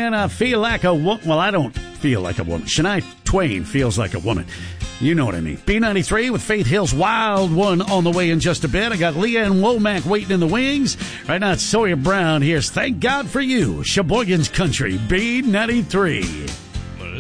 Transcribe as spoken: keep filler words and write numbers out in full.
and I feel like a woman. Well, I don't feel like a woman. Shania Twain feels like a woman. You know what I mean. B ninety-three with Faith Hill's Wild One on the way in just a bit. I got Leanne Womack waiting in the wings. Right now it's Sawyer Brown. Here's Thank God for You, Sheboygan's Country, B ninety-three.